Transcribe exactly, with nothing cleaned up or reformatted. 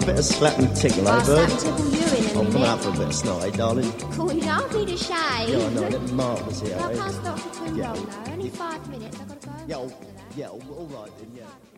bit of slap and tickle, eh, I'll bird? slap and tickle you in a I'll come minute. out for a bit of snot, eh, darling? Cool, you don't need a shave. Yeah, I know, isn't it marvellous here, I eh? can't stop for too Yeah. long, though. Only five minutes. I've got to go. Yeah, after all, that. yeah, all, all right then, yeah.